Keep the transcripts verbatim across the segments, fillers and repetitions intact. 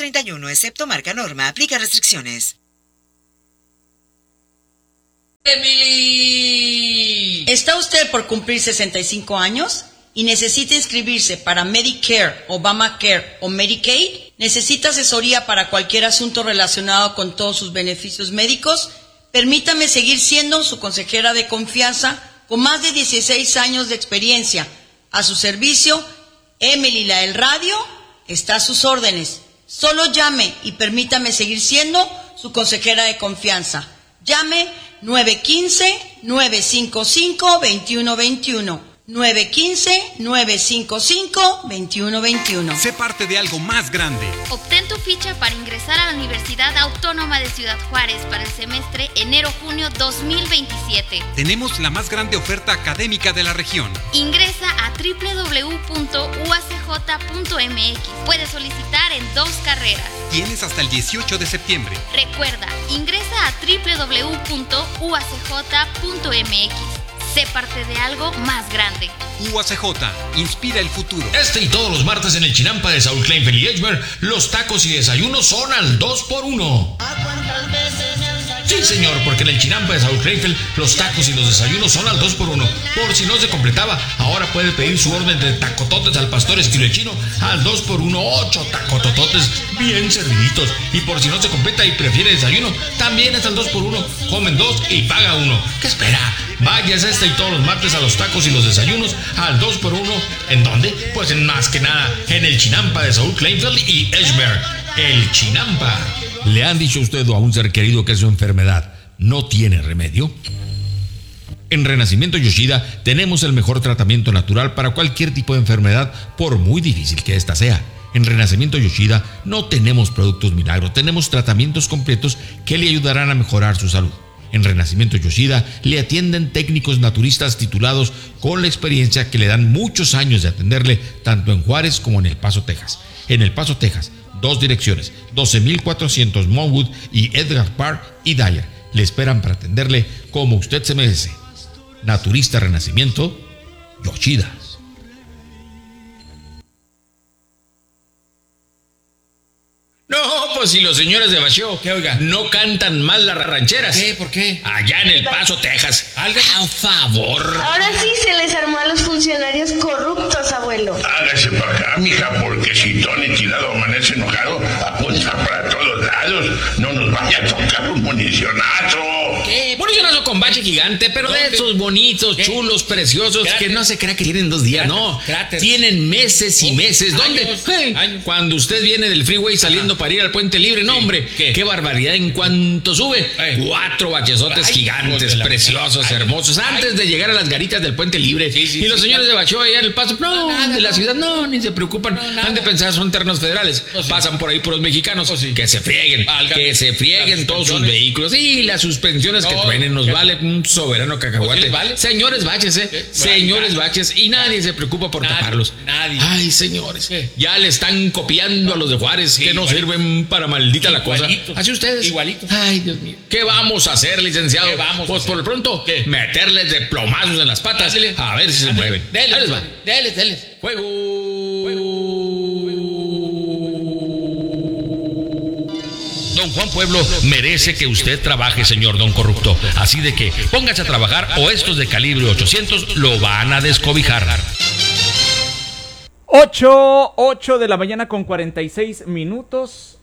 treinta y uno, excepto marca norma. Aplica restricciones. Emily. ¿Está usted por cumplir sesenta y cinco años y necesita inscribirse para Medicare, Obamacare o Medicaid? ¿Necesita asesoría para cualquier asunto relacionado con todos sus beneficios médicos? Permítame seguir siendo su consejera de confianza con más de dieciséis años de experiencia. A su servicio, Emily la del radio está a sus órdenes. Solo llame y permítame seguir siendo su consejera de confianza. Llame nueve uno cinco, nueve cinco cinco, dos uno dos uno. nueve uno cinco, nueve cinco cinco, dos uno dos uno. Sé parte de algo más grande. Obtén tu ficha para ingresar a la Universidad Autónoma de Ciudad Juárez para el semestre enero-junio dos mil veintisiete. Tenemos la más grande oferta académica de la región. Ingresa a doble u doble u doble u punto u a c j punto m x. Puedes solicitar en dos carreras. Tienes hasta el dieciocho de septiembre. Recuerda, ingresa a doble u doble u doble u punto u a c j punto m x. Sé parte de algo más grande. U A C J, inspira el futuro. Este y todos los martes en el Chinampa de Saúl Kleinfeld y Edgemer, los tacos y desayunos son al dos por uno. Sí, señor, porque en el Chinampa de Saúl Kleinfeld, los tacos y los desayunos son al dos por uno. Por si no se completaba, ahora puede pedir su orden de tacototes al pastor estilo chino al dos por uno, ocho tacotototes bien serviditos. Y por si no se completa y prefiere desayuno, también es al dos por uno. Comen dos y paga uno. ¿Qué espera? Vayas este y todos los martes a los tacos y los desayunos al dos por uno. ¿En dónde? Pues en más que nada, en el Chinampa de Saúl Kleinfeld y Edgemer. El Chinampa. ¿Le han dicho a usted o a un ser querido que su enfermedad no tiene remedio? En Renacimiento Yoshida tenemos el mejor tratamiento natural para cualquier tipo de enfermedad, por muy difícil que ésta sea. En Renacimiento Yoshida no tenemos productos milagros, tenemos tratamientos completos que le ayudarán a mejorar su salud. En Renacimiento Yoshida le atienden técnicos naturistas titulados con la experiencia que le dan muchos años de atenderle tanto en Juárez como en El Paso, Texas. En El Paso, Texas, dos direcciones, doce mil cuatrocientos Monwood y Edgar Park y Dyer. Le esperan para atenderle como usted se merece. Naturista Renacimiento Yoshida. No, pues si los señores de Bacheo, ¿qué, oiga? No cantan mal las rancheras. ¿Qué? ¿Por qué? Allá en El Paso, Texas. ¿Algo? A favor. Ahora sí se les armó a los funcionarios corruptos, abuelo. Hágase para acá, mija, porque si Tony Tirado amanece enojado, apunta para todos lados. No nos vaya a tocar un municionazo. ¿Qué? Municionazo con bache gigante, pero ¿dónde? De esos bonitos, ¿qué? Chulos, preciosos, Cráter. Que no se crea que tienen dos días, Cráter. No. Cráter. Tienen meses y meses. ¿Dónde? Años, hey, años. Cuando usted viene del freeway saliendo para ir al Puente Libre, no, hombre, ¿qué? Qué barbaridad. En cuanto sube, Ay. cuatro bachesotes Ay, gigantes, preciosos, Ay. hermosos, antes Ay. de llegar a las garitas del Puente Libre. Sí, sí, y los sí, señores sí. de Bacheo allá en El Paso, no, no de la ciudad, no, ni se preocupan. No, han de pensar, son terrenos federales. No, sí. Pasan por ahí por los mexicanos, no, sí. que se frieguen, Valga. que se frieguen todos sus vehículos. Y las suspensiones no, que truenen nos vale un soberano cacahuate. Vale? Señores baches, eh. ¿Qué? Señores baches, y nadie se preocupa por nadie, taparlos. Nadie. Ay, señores, ¿Qué? ya le están copiando a los de Juárez, sí, que no igualito. sirven para maldita igualito. la cosa. Así ustedes. Igualito. Ay, Dios mío. ¿Qué vamos a hacer, licenciado? ¿Qué vamos pues por lo pronto, ¿Qué? meterles de plomazos en las patas. Dale. A ver si Dale. se mueven. Dale, Dale, va. Dale, dale. Fuego. Don Juan Pueblo merece que usted trabaje, señor don corrupto. Así de que póngase a trabajar o estos de calibre ochocientos lo van a descobijar. ocho, ocho de la mañana con cuarenta y seis minutos.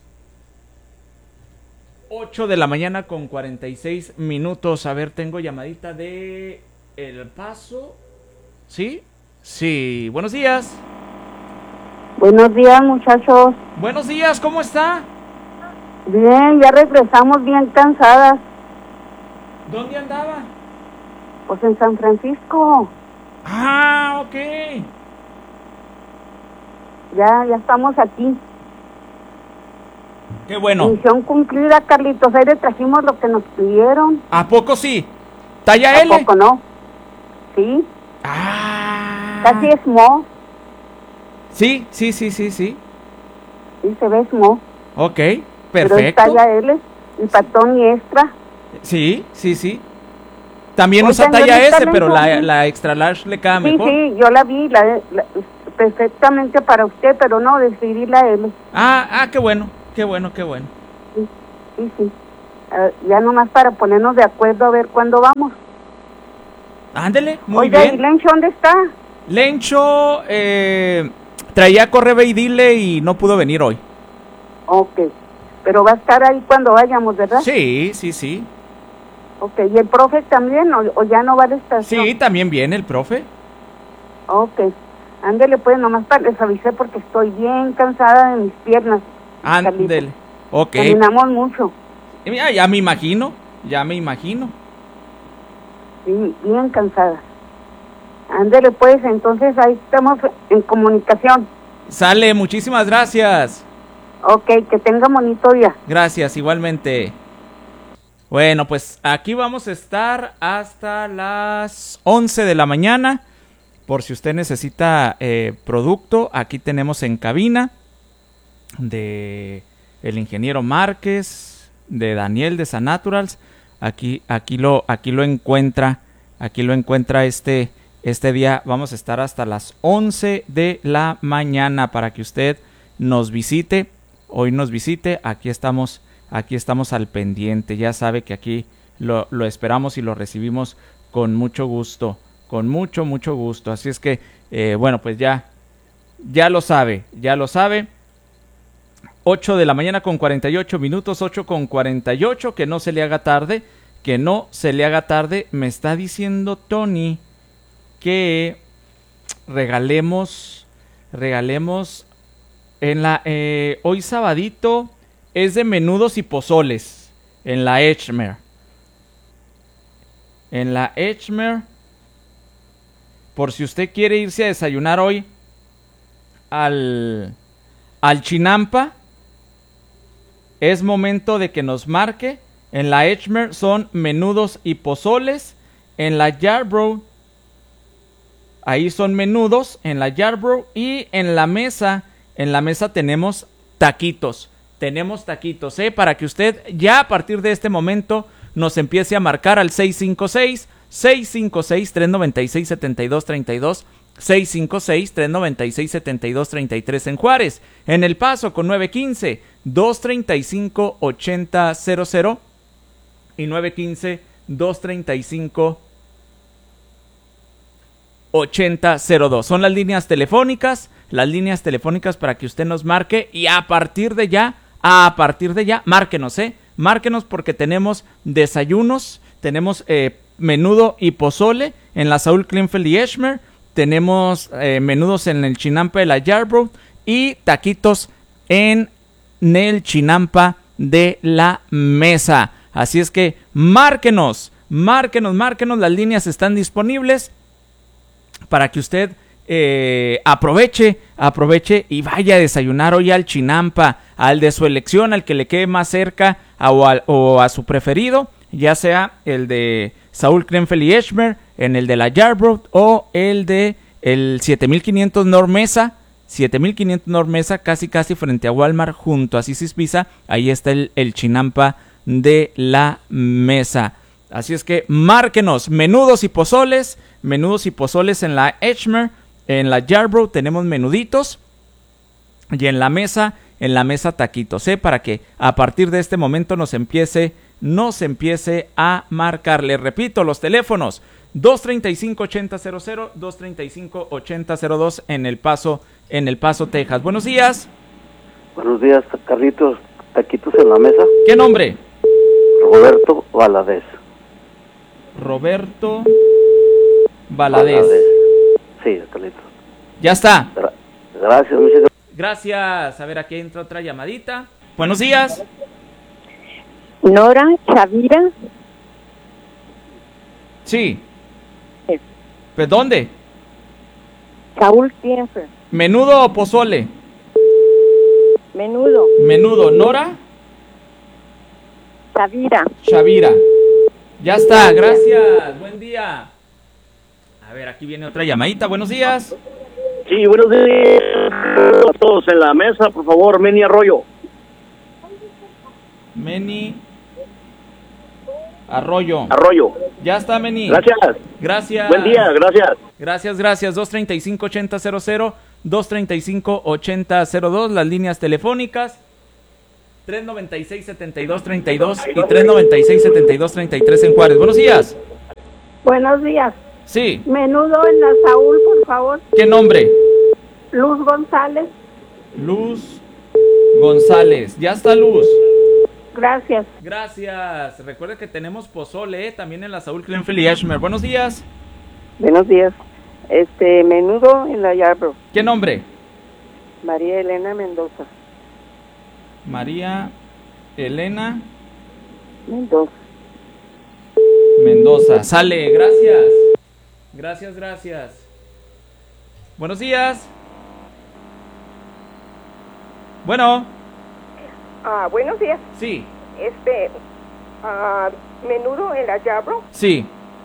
ocho de la mañana con cuarenta y seis minutos. A ver, tengo llamadita de El Paso. ¿Sí? Sí. Buenos días. Buenos días, muchachos. Buenos días, ¿cómo está? Bien, ya regresamos bien cansadas. ¿Dónde andaba? Pues en San Francisco. Ah, ok. Ya, ya estamos aquí. Qué bueno. Misión cumplida, Carlitos. Ahí le trajimos lo que nos pidieron. ¿A poco sí? ¿Talla ¿A L? ¿A poco no? Sí. Ah. Casi es Mo. Sí, sí, sí, sí, sí. Sí, se ve Mo. Ok. Perfecto. Pero es talla L, y patón y extra. Sí, sí, sí. También Oigan, usa talla S, pero la, la extra large le queda sí, mejor. Sí, sí, yo la vi la, la, perfectamente para usted, pero no, decidí la L. Ah, ah, qué bueno, qué bueno, qué bueno. Sí, sí, sí. Uh, ya nomás para ponernos de acuerdo a ver cuándo vamos. Ándele, muy Oiga, bien. ¿y Lencho dónde está? Lencho eh, traía correo y dile y no pudo venir hoy. Ok, pero va a estar ahí cuando vayamos, ¿verdad? Sí, sí, sí. Ok, ¿y el profe también o, o ya no va a la estación? Sí, también viene el profe. Ok, ándele pues, nomás para les avisé porque estoy bien cansada de mis piernas. Ándele, ok. Caminamos mucho. Ya, ya me imagino, ya me imagino. Sí, bien cansada. Ándele pues, entonces ahí estamos en comunicación. Sale, muchísimas gracias. Ok, que tenga bonito día. Gracias, igualmente. Bueno, pues aquí vamos a estar hasta las once de la mañana. Por si usted necesita eh, producto, aquí tenemos en cabina de el ingeniero Márquez, de Daniel de Sanaturals. Aquí, aquí lo, aquí lo encuentra, aquí lo encuentra este, este día. Vamos a estar hasta las once de la mañana para que usted nos visite. Hoy nos visite. Aquí estamos, aquí estamos al pendiente. Ya sabe que aquí lo, lo esperamos y lo recibimos con mucho gusto, con mucho, mucho gusto. Así es que, eh, bueno, pues ya, ya lo sabe, ya lo sabe. ocho de la mañana con cuarenta y ocho minutos, ocho con cuarenta y ocho, que no se le haga tarde, que no se le haga tarde. Me está diciendo Tony que regalemos, regalemos en la, eh, hoy sabadito es de menudos y pozoles, en la Edgemer. En la Edgemer, por si usted quiere irse a desayunar hoy al, al Chinampa, es momento de que nos marque. En la Edgemer son menudos y pozoles. En la Yarbrough, ahí son menudos. En la Yarbrough. Y en la mesa, en la mesa tenemos taquitos. Tenemos taquitos, ¿eh? Para que usted ya a partir de este momento nos empiece a marcar al seis cinco seis, seis cinco seis, tres nueve seis, siete dos tres dos. seis cinco seis, tres nueve seis, siete dos tres tres en Juárez. En El Paso con nueve uno cinco, dos tres cinco, ocho cero cero cero y nueve uno cinco, dos tres cinco, ocho cero cero dos. Son las líneas telefónicas, las líneas telefónicas para que usted nos marque y a partir de ya, a partir de ya, márquenos, ¿eh? Márquenos porque tenemos desayunos, tenemos eh, menudo y pozole en la Saúl Klinfeld y Edgemer. Tenemos eh, menudos en el Chinampa de la Yarbrough y taquitos en el Chinampa de la Mesa. Así es que márquenos, márquenos, márquenos. Las líneas están disponibles para que usted eh, aproveche, aproveche y vaya a desayunar hoy al Chinampa, al de su elección, al que le quede más cerca a, o, a, o a su preferido, ya sea el de Saúl Klinfeld y Edgemer, en el de la Yarbrough o el de el siete mil quinientos North Mesa, siete mil quinientos North Mesa, casi casi frente a Walmart, junto a Sis's Pizza. Ahí está el, el Chinampa de la Mesa. Así es que márquenos, menudos y pozoles, menudos y pozoles en la Edgemer, en la Yarbrough tenemos menuditos y en la mesa, en la mesa taquitos, ¿eh? Para que a partir de este momento nos empiece nos empiece a marcar. Les repito, los teléfonos dos tres cinco, ocho cero cero cero, dos tres cinco, ocho cero cero dos en El Paso, en El Paso, Texas. Buenos días. Buenos días, Carlitos. Taquitos en la mesa. ¿Qué nombre? Roberto Valadez. Roberto Valadez. Valadez. Sí, Carlitos. Ya está. Gra- gracias, muchas gracias. Gracias. A ver, aquí entra otra llamadita. Buenos días. Nora Chavira. Sí. Sí. ¿Pues dónde? Saúl Klinfeld. ¿Menudo o pozole? Menudo. Menudo. ¿Nora? Chavira. Chavira. Ya está, gracias. Buen día. A ver, aquí viene otra llamadita. Buenos días. Sí, buenos días a todos en la mesa, por favor, Meni Arroyo. Meni Arroyo. Arroyo. Ya está, Meni. Gracias. Gracias. Buen día, gracias. Gracias, gracias. dos tres cinco, ocho cero cero cero, dos tres cinco, ocho cero cero dos, las líneas telefónicas. tres noventa y seis, setenta y dos treinta y dos y tres noventa y seis, setenta y dos treinta y tres en Juárez. Buenos días. Buenos días. Sí. Menudo en la Saúl, por favor. ¿Qué nombre? Luz González. Luz González. Ya está, Luz. Gracias. Gracias. Recuerde que tenemos pozole, ¿eh? También en la Saúl Glenfield y Ashmer. Buenos días. Buenos días. Este, menudo en la Yarbrough. ¿Qué nombre? María Elena Mendoza. María Elena Mendoza. Mendoza. Sale, gracias. Gracias, gracias. Buenos días. Bueno. Ah, buenos días. Sí. Este, ah, menudo en la Yarbrough. Sí.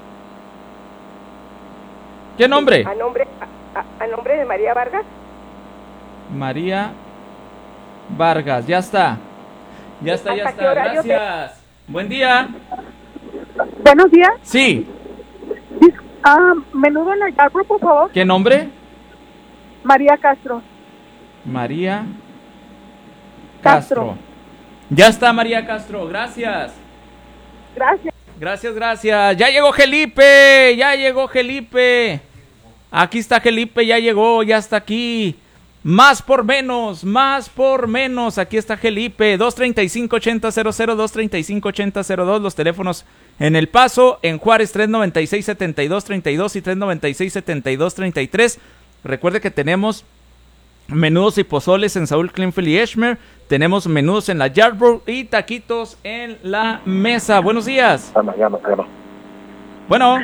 ¿Qué nombre? A nombre, a, a, a nombre de María Vargas. María Vargas, ya está. Ya está, ya está. Gracias. Buen día. Buenos días. Sí. Ah, menudo en la Yarbrough, por favor. ¿Qué nombre? María Castro. María Castro. Castro. Ya está, María Castro. Gracias. Gracias. Gracias, gracias. Ya llegó Felipe. Ya llegó Felipe. Aquí está Felipe, ya llegó, ya está aquí. Más por menos, más por menos. Aquí está Felipe. dos treinta y cinco, ochenta cero cero, dos treinta y cinco, ochenta cero dos. Los teléfonos en El Paso, en Juárez, tres noventa y seis, setenta y dos treinta y dos y tres noventa y seis, setenta y dos treinta y tres. Recuerde que tenemos menudos y pozoles en Saúl Glenfield y Ashmer. Tenemos menudos en la Yarbrough y taquitos en la mesa. Buenos días. Bueno.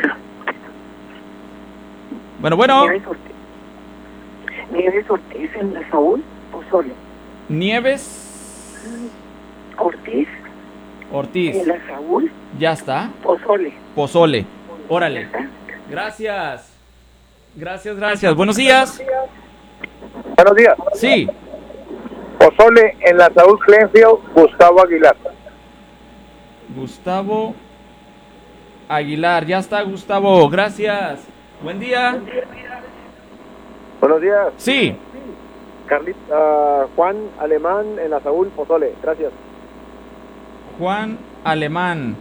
Bueno, bueno. Nieves Ortiz en la Saúl, pozole. Nieves Ortiz. Ortiz. En la Saúl. Ya está. Pozole. Pozole. Órale. Gracias. Gracias, gracias. Buenos días. Buenos días. Sí. Pozole en la Saúl Glenfield, Gustavo Aguilar. Gustavo Aguilar. Ya está, Gustavo. Gracias. Buen día. Buenos días. Sí. Carlita, uh, Juan Alemán en la Saúl Pozole. Gracias. Juan Alemán.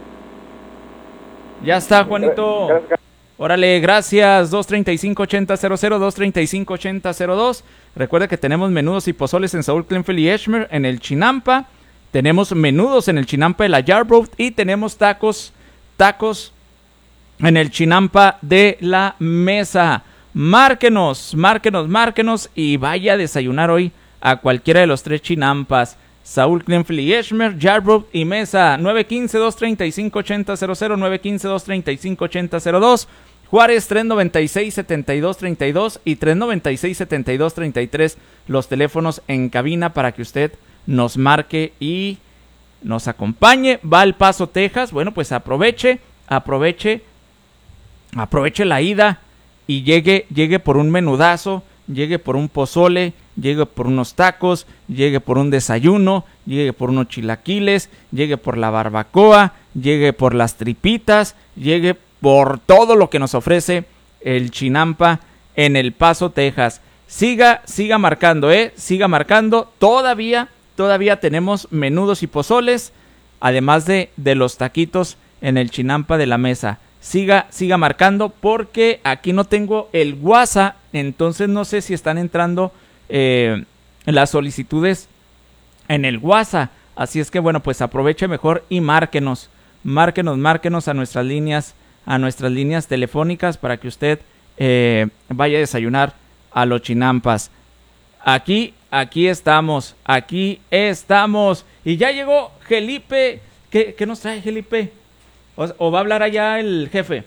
Ya está, Juanito. Gracias. Órale, gracias. dos treinta y cinco, ochenta cero cero, dos treinta y cinco, ochenta cero dos. Recuerda que tenemos menudos y pozoles en Saúl Glenfield y Ashmer en el Chinampa. Tenemos menudos en el Chinampa de la Yarbrough y tenemos tacos, tacos en el Chinampa de la Mesa. Márquenos, márquenos, márquenos y vaya a desayunar hoy a cualquiera de los tres Chinampas. Saúl Glenfield y Ashmer, Yarbrough y Mesa. nueve uno cinco, dos treinta y cinco, ochenta cero cero, nueve uno cinco, dos treinta y cinco, ochenta cero dos. Juárez, tres noventa y seis, setenta y dos treinta y dos y tres noventa y seis, setenta y dos treinta y tres. Los teléfonos en cabina para que usted nos marque y nos acompañe. Va al Paso, Texas. Bueno, pues aproveche, aproveche, aproveche la ida y llegue, llegue por un menudazo, llegue por un pozole, llegue por unos tacos, llegue por un desayuno, llegue por unos chilaquiles, llegue por la barbacoa, llegue por las tripitas, llegue por todo lo que nos ofrece el Chinampa en El Paso, Texas. Siga, siga marcando, eh, siga marcando. Todavía, todavía tenemos menudos y pozoles, además de, de los taquitos en el Chinampa de la Mesa. Siga, siga marcando porque aquí no tengo el WhatsApp, entonces no sé si están entrando eh, las solicitudes en el WhatsApp. Así es que bueno, pues aproveche mejor y márquenos, márquenos, márquenos a nuestras líneas, a nuestras líneas telefónicas para que usted eh, vaya a desayunar a los Chinampas. Aquí, aquí estamos, aquí estamos. Y ya llegó Felipe. ¿Qué, qué nos trae Felipe? O, ¿O va a hablar allá el jefe?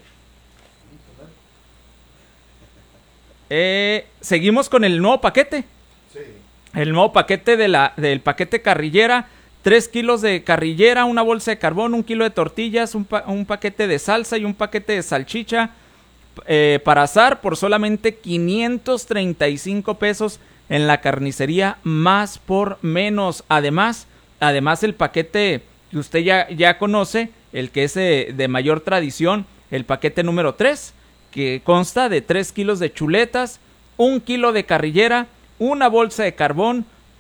Eh, Seguimos con el nuevo paquete. Sí. El nuevo paquete de la, del paquete carrillera. Tres kilos de carrillera, una bolsa de carbón, un kilo de tortillas, un, pa un paquete de salsa y un paquete de salchicha eh, para asar por solamente quinientos treinta y cinco pesos en la carnicería Más por Menos. Además, además el paquete que usted ya, ya conoce, el que es de, de mayor tradición, el paquete número tres, que consta de tres kilos de chuletas, un kilo de carrillera, una bolsa de carbón,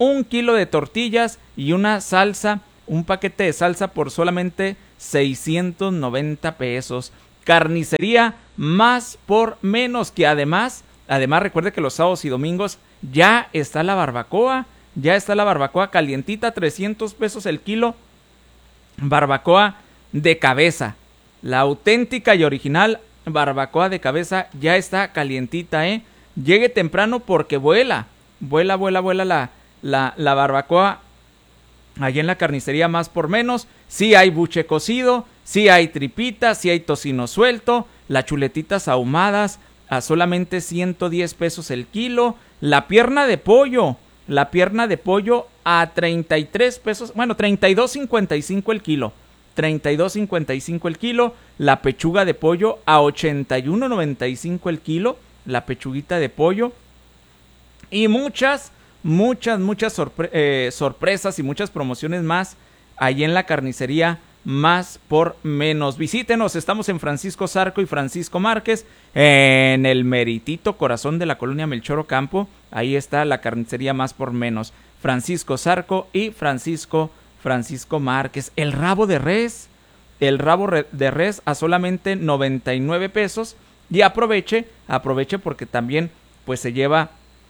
un kilo de tortillas y una salsa, un paquete de salsa por solamente seiscientos noventa pesos. Carnicería Más por Menos, que además, además recuerde que los sábados y domingos ya está la barbacoa, ya está la barbacoa calientita, trescientos pesos el kilo, barbacoa de cabeza, la auténtica y original barbacoa de cabeza ya está calientita, eh, llegue temprano porque vuela, vuela, vuela, vuela la, la, la barbacoa allí en la Carnicería Más por Menos. Sí hay buche cocido, sí hay tripitas, sí hay tocino suelto, las chuletitas ahumadas a solamente ciento diez pesos el kilo, la pierna de pollo, la pierna de pollo a treinta y tres pesos, bueno, treinta y dos cincuenta y cinco el kilo, treinta y dos cincuenta y cinco el kilo, la pechuga de pollo a ochenta y uno noventa y cinco el kilo, la pechuguita de pollo, y muchas, muchas, muchas sorpre eh, sorpresas y muchas promociones más ahí en la Carnicería Más por Menos. Visítenos, estamos en Francisco Zarco y Francisco Márquez, en el meritito corazón de la colonia Melchor Ocampo. Ahí está la Carnicería Más por Menos, Francisco Zarco y Francisco Francisco Márquez. El rabo de res, el rabo de res a solamente noventa y nueve pesos. Y aproveche, aproveche porque también pues se lleva,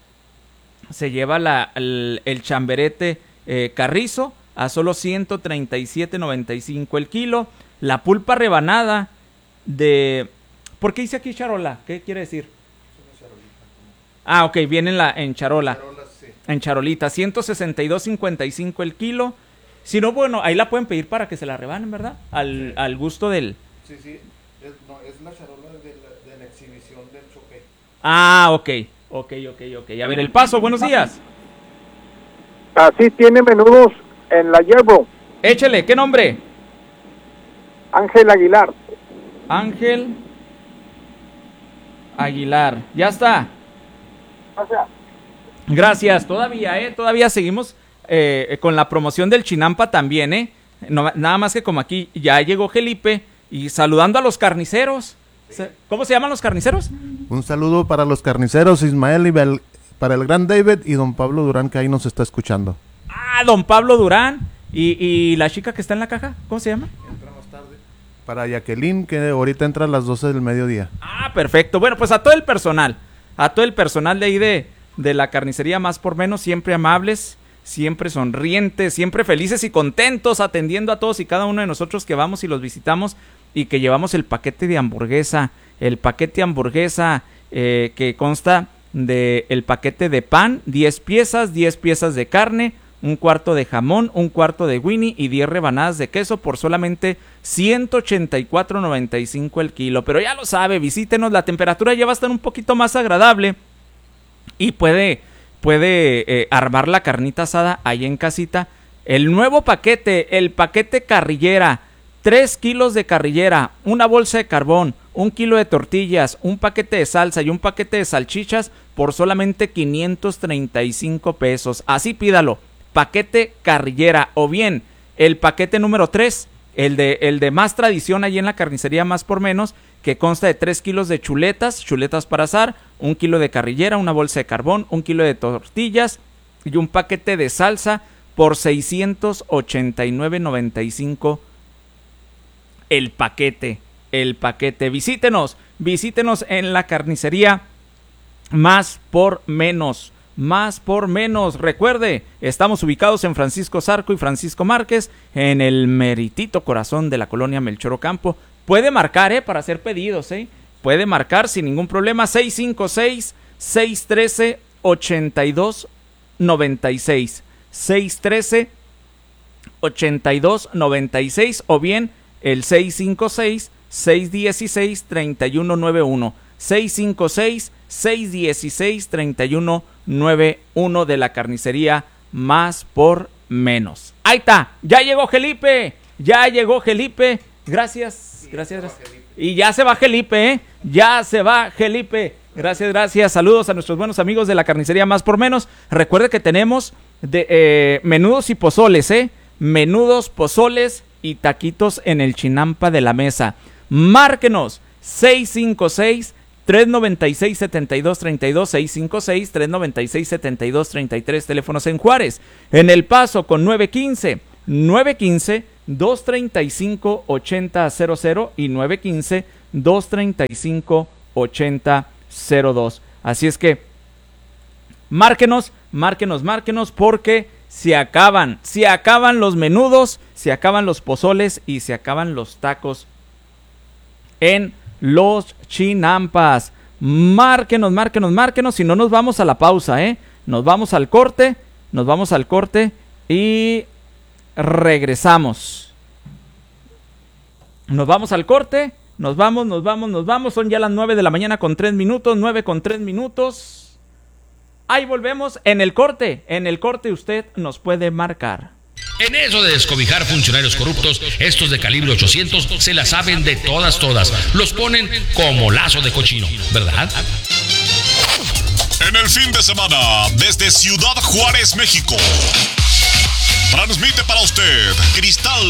se lleva la, el, el chamberete eh, carrizo a solo ciento treinta y siete noventa y cinco el kilo. La pulpa rebanada de... ¿Por qué dice aquí charola? ¿Qué quiere decir? Ah, ok, viene en, la, en charola. Charola sí. En charolita, ciento sesenta y dos cincuenta y cinco el kilo. Si no, bueno, ahí la pueden pedir para que se la rebanen, ¿verdad? Al, sí. al gusto del... Sí, sí, es, no, es la charola de la, de la exhibición del choque. Ah, ok, ok, ok, ok. A ver, El Paso, buenos días. Así tiene menudos en la hierbo. Échele, ¿qué nombre? Ángel Aguilar. Ángel Aguilar, ya está. Gracias. Gracias, todavía, eh, todavía seguimos eh, con la promoción del Chinampa también, eh. No, nada más que como aquí ya llegó Felipe y saludando a los carniceros. ¿Cómo se llaman los carniceros? Un saludo para los carniceros, Ismael y Bel, para el gran David y don Pablo Durán, que ahí nos está escuchando. Ah, don Pablo Durán. ¿Y, y la chica que está en la caja? ¿Cómo se llama? Entra más tarde. Para Jacqueline, que ahorita entra a las doce del mediodía. Ah, perfecto. Bueno, pues a todo el personal, a todo el personal de ahí de, de la Carnicería Más por Menos, siempre amables, siempre sonrientes, siempre felices y contentos, atendiendo a todos y cada uno de nosotros que vamos y los visitamos y que llevamos el paquete de hamburguesa, el paquete de hamburguesa eh, que consta de el paquete de pan, diez piezas, diez piezas de carne, un cuarto de jamón, un cuarto de Winnie y diez rebanadas de queso por solamente ciento ochenta y cuatro noventa y cinco el kilo. Pero ya lo sabe, visítenos, la temperatura ya va a estar un poquito más agradable y puede, puede eh, armar la carnita asada ahí en casita. El nuevo paquete, el paquete carrillera, tres kilos de carrillera, una bolsa de carbón, un kilo de tortillas, un paquete de salsa y un paquete de salchichas por solamente quinientos treinta y cinco pesos. Así pídalo. Paquete carrillera, o bien el paquete número tres, el de, el de más tradición allí en la Carnicería Más por Menos, que consta de tres kilos de chuletas, chuletas para asar, un kilo de carrillera, una bolsa de carbón, un kilo de tortillas y un paquete de salsa por seiscientos ochenta y nueve noventa y cinco el paquete, el paquete. Visítenos, visítenos en la Carnicería Más por Menos. Más por Menos. Recuerde, estamos ubicados en Francisco Zarco y Francisco Márquez, en el meritito corazón de la colonia Melchor Ocampo. Puede marcar, eh, para hacer pedidos, eh. Puede marcar sin ningún problema. seis cinco seis, seis uno tres, ocho dos nueve seis. seis uno tres, ocho dos nueve seis o bien el seis cinco seis, seis uno seis, tres uno nueve uno. seis cinco seis, seis uno seis, tres uno nueve uno de la Carnicería Más por Menos. Ahí está, ya llegó Felipe, ya llegó Felipe. Gracias, gracias, gracias. Y ya se va Felipe, ¿eh? Ya se va Felipe. Gracias, gracias. Saludos a nuestros buenos amigos de la Carnicería Más por Menos. Recuerde que tenemos de, eh, menudos y pozoles, ¿eh? Menudos, pozoles y taquitos en el Chinampa de la Mesa. Márquenos seis cinco seis, tres noventa y seis, setenta y dos, treinta y dos, seiscientos cincuenta y seis, tres noventa y seis, setenta y dos, treinta y tres, teléfonos en Juárez. En El Paso con nueve quince, nueve quince, dos treinta y cinco, ochenta cero cero y nueve quince, dos treinta y cinco, ochenta cero dos. Así es que márquenos, márquenos, márquenos porque se acaban, se acaban los menudos, se acaban los pozoles y se acaban los tacos en Los Chinampas. Márquenos, márquenos, márquenos, si no nos vamos a la pausa, ¿eh? Nos vamos al corte, nos vamos al corte y regresamos. Nos vamos al corte, nos vamos, nos vamos, nos vamos. Son ya las nueve de la mañana con tres minutos, nueve con tres minutos. Ahí volvemos en el corte, en el corte usted nos puede marcar. En eso de descobijar funcionarios corruptos, estos de calibre ochocientos se la saben de todas, todas. Los ponen como lazo de cochino, ¿verdad? En el fin de semana, desde Ciudad Juárez, México, transmite para usted Cristal